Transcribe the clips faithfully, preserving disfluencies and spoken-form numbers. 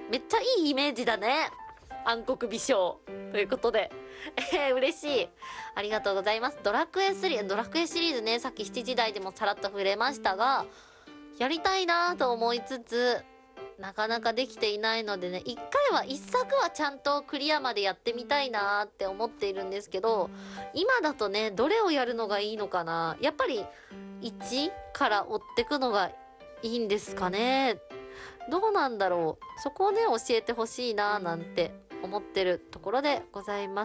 めっちゃいいイメージだね。暗黒美少ということで、えー、嬉しい。ありがとうございます。ドラクエスリー、ドラクエシリーズね、さっきしちじ台でもさらっと触れましたが、やりたいなと思いつつ、なかなかできていないのでね、一回は一作はちゃんとクリアまでやってみたいなって思っているんですけど、今だとね、どれをやるのがいいのかな。やっぱりいちから追ってくのがいいんですかね。どうなんだろう。そこをね、教えてほしいななんて思ってるところでございます。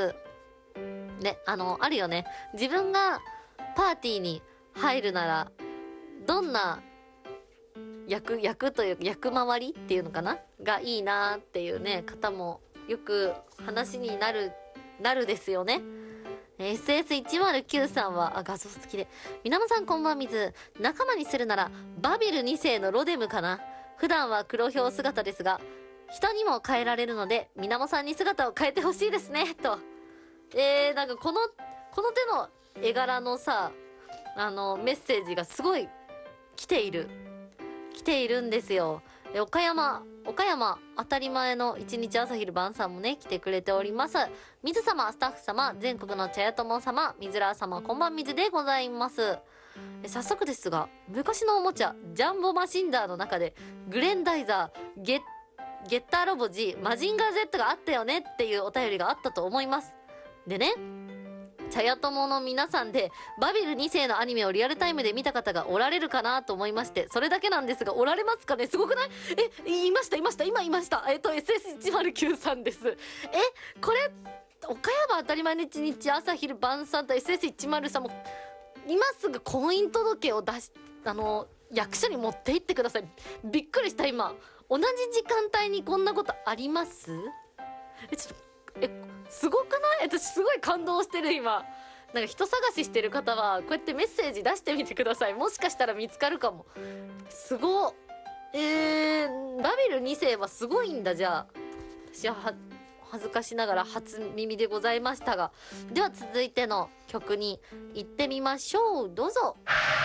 ね、あの、あるよね。自分がパーティーに入るなら、どんな役、役というか役回りっていうのかながいいなーっていうね、方もよく話になる、なるですよね。エスエスいちまるきゅう さんは、あ、画像好きで。みなもさんこんばんみず。仲間にするなら、バビルに世のロデムかな。普段は黒ひょう姿ですが、人にも変えられるので、みなもさんに姿を変えてほしいですね、と。えー、なんかこの、この手の絵柄のさ、あの、メッセージがすごい来ている。来ているんですよ。で岡山、岡山当たり前の一日朝昼晩さんもね、来てくれております。水様、スタッフ様、全国の茶屋友様、水らー様、こんばん水でございます。え早速ですが、昔のおもちゃ、ジャンボマシンダーの中で、グレンダイザー、ゲッ、ゲッターロボ G、マジンガー Z があったよねっていうお便りがあったと思います。でね、茶屋友の皆さんでバビルに世のアニメをリアルタイムで見た方がおられるかなと思いまして、それだけなんですが、おられますかね。すごくない？え、言いましたいました今言いました。えっと エスエスいちまるきゅう さんです。え、これ岡山当たり前の一日朝昼晩さんと エスエスいちまるさんも今すぐ婚姻届を出し、あの役所に持って行ってください。びっくりした。今同じ時間帯にこんなことあります？え、ちょっとえ、すごくない？私すごい感動してる今。なんか人探ししてる方はこうやってメッセージ出してみてください。もしかしたら見つかるかも。すごっ。えー、バビルに世はすごいんだ。じゃあ私はは恥ずかしながら初耳でございましたが、では続いての曲に行ってみましょう。どうぞ。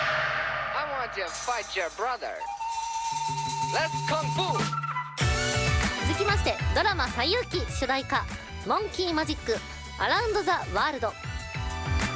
I want to fight your brother. Let's kung fu. 続きましてドラマ「西遊記」主題歌モンキーマジックアラウンドザワールド。